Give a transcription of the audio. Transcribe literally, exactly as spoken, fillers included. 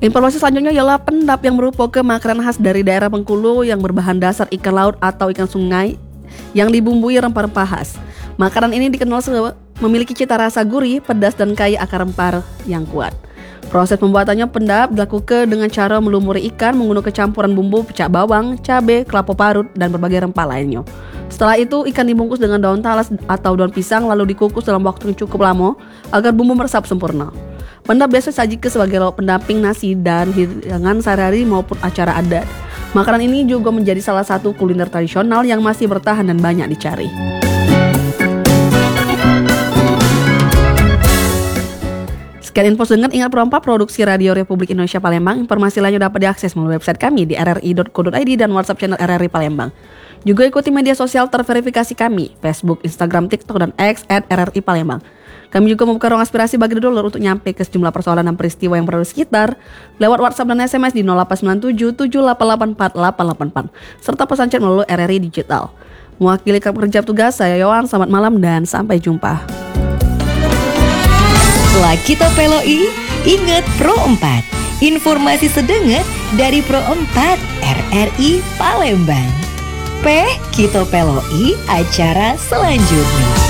Informasi selanjutnya ialah pendap yang merupakan makanan khas dari daerah Bengkulu yang berbahan dasar ikan laut atau ikan sungai yang dibumbui rempah-rempah khas. Makanan ini dikenal sebagai memiliki cita rasa gurih, pedas, dan kaya akar rempah yang kuat. Proses pembuatannya pendap dilakukan dengan cara melumuri ikan menggunakan campuran bumbu pecah bawang, cabai, kelapa parut, dan berbagai rempah lainnya. Setelah itu, ikan dibungkus dengan daun talas atau daun pisang lalu dikukus dalam waktu yang cukup lama agar bumbu meresap sempurna. Pendap biasa disajikan sebagai lauk pendamping nasi dan hidangan sehari-hari maupun acara adat. Makanan ini juga menjadi salah satu kuliner tradisional yang masih bertahan dan banyak dicari. Sekian info dengan Ingat Pro empat Produksi Radio Republik Indonesia Palembang. Informasi lainnya dapat diakses melalui website kami di r r i dot co dot i d dan WhatsApp channel R R I Palembang. Juga ikuti media sosial terverifikasi kami, Facebook, Instagram, TikTok, dan X at R R I Palembang. Kami juga membuka ruang aspirasi bagi dulur untuk nyampe ke sejumlah persoalan dan peristiwa yang berada di sekitar lewat WhatsApp dan S M S di nol delapan sembilan tujuh tujuh delapan delapan empat delapan delapan empat serta pesan chat melalui R R I Digital. Mewakili kerja tugas, saya Yohan. Selamat malam dan sampai jumpa. Setelah kita peloi, ingat Pro empat. Informasi sedenget dari Pro empat R R I Palembang. P, kita peloi acara selanjutnya.